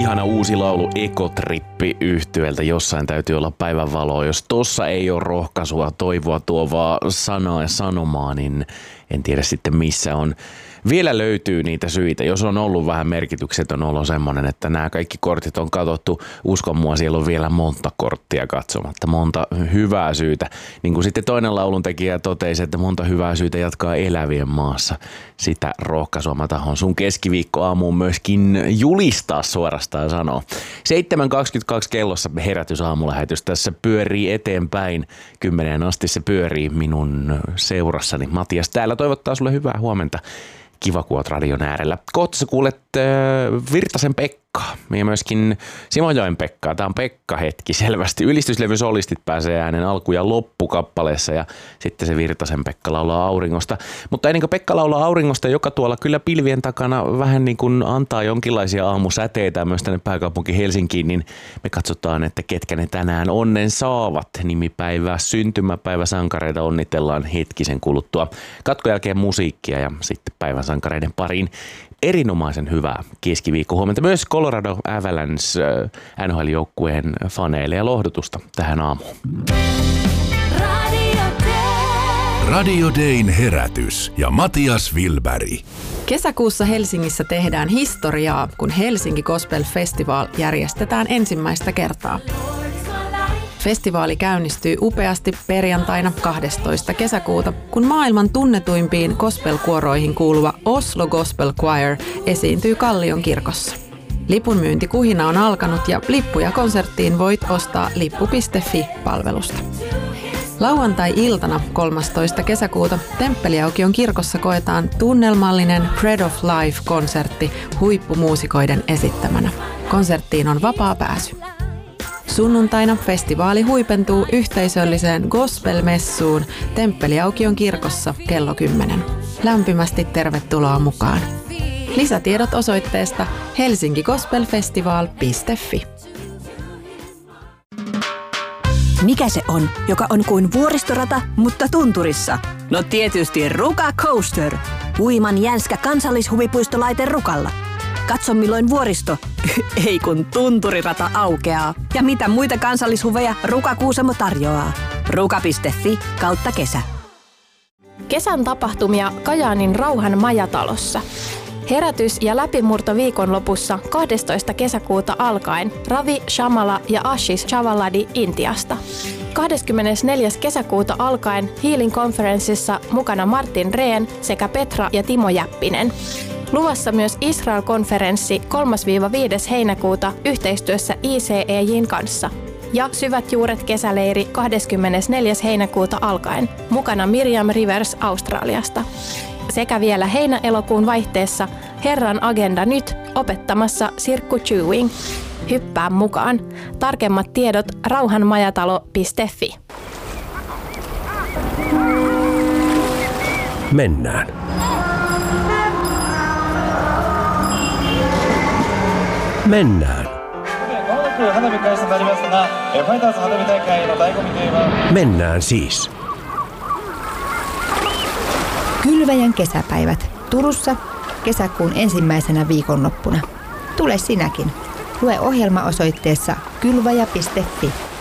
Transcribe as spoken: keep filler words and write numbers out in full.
ihana uusi laulu Ekotrippi -yhtyeeltä Jossain täytyy olla päivänvaloa. Jos tossa ei ole rohkaisua, toivoa tuovaa sanaa ja sanomaa, niin en tiedä sitten missä on. Vielä löytyy niitä syitä, jos on ollut vähän merkityksetön olo semmoinen, että nämä kaikki kortit on katsottu. Uskon mua, siellä on vielä monta korttia katsomatta, monta hyvää syytä. Niin kuin sitten toinen lauluntekijä totesi, että monta hyvää syytä jatkaa elävien maassa. Sitä rohkaisua mä tahon sun keskiviikkoaamuun myöskin julistaa suorastaan sanoa. seitsemän kaksikymmentäkaksi kellossa herätys aamulähetys tässä pyörii eteenpäin. Kymmeneen asti se pyörii minun seurassani. Matias täällä toivottaa sulle hyvää huomenta. Kiva, kun oot radion äärellä. Kohta sä kuulet äh, Virtasen Pekkaa ja myöskin Simojoen Pekkaa. Tää on Pekka-hetki selvästi. Ylistyslevysolistit pääsee äänen alku- ja loppukappaleessa ja sitten se Virtasen Pekka laulaa auringosta. Mutta ennen kuin Pekka laulaa auringosta, joka tuolla kyllä pilvien takana vähän niin kuin antaa jonkinlaisia aamusäteitä myös tänne pääkaupunki Helsinkiin, niin me katsotaan, että ketkä ne tänään onnen saavat. Nimipäivää, syntymäpäivä sankareita onnitellaan hetkisen kuluttua. Katkon jälkeen musiikkia ja sitten päivän sankareiden pariin. Erinomaisen hyvää keskiviikko huomenta. Myös Colorado Avalanche N H L-joukkueen faneille ja lohdutusta tähän aamuun. Radio Day. Radio Dayn herätys ja Matias Wilberg. Kesäkuussa Helsingissä tehdään historiaa, kun Helsinki Gospel Festival järjestetään ensimmäistä kertaa. Festivaali käynnistyy upeasti perjantaina kahdestoista kesäkuuta, kun maailman tunnetuimpiin gospel-kuoroihin kuuluva Oslo Gospel Choir esiintyy Kallion kirkossa. Lipunmyyntikuhina on alkanut ja lippuja konserttiin voit ostaa lippu piste fi-palvelusta. Lauantai-iltana kolmastoista kesäkuuta Temppeliaukion kirkossa koetaan tunnelmallinen Bread of Life-konsertti huippumuusikoiden esittämänä. Konserttiin on vapaa pääsy. Sunnuntaina festivaali huipentuu yhteisölliseen gospel-messuun Temppeliaukion kirkossa kello kymmenen. Lämpimästi tervetuloa mukaan. Lisätiedot osoitteesta helsinkigospelfestival piste fi. Mikä se on, joka on kuin vuoristorata, mutta tunturissa? No tietysti Ruka Coaster. Huiman jänskä kansallishuvipuistolaite Rukalla. Katso milloin vuoristo, ei kun tunturirata aukeaa. Ja mitä muita kansallishuveja Ruka Kuusamo tarjoaa. ruka piste fi kautta kesä. Kesän tapahtumia Kajaanin Rauhan majatalossa. Herätys ja läpimurto viikonlopussa kahdestoista kesäkuuta alkaen Ravi Shamala ja Ashish Chavaladi Intiasta. kahdeskymmenesneljäs kesäkuuta alkaen Healing Conferenceissa mukana Martin Rehn sekä Petra ja Timo Jäppinen. Luvassa myös Israel-konferenssi kolmas viides heinäkuuta yhteistyössä I C E J:n kanssa. Ja Syvät juuret kesäleiri kahdeskymmenesneljäs heinäkuuta alkaen. Mukana Miriam Rivers Australiasta. Sekä vielä heinä-elokuun vaihteessa Herran agenda nyt opettamassa Sirkku Chewing. Hyppää mukaan. Tarkemmat tiedot rauhanmajatalo piste fi. Mennään. Mennään. Mennään siis. Kylväjän kesäpäivät Turussa kesäkuun ensimmäisenä viikonloppuna. Tule sinäkin. Lue ohjelma osoitteessa kylväjä piste fi.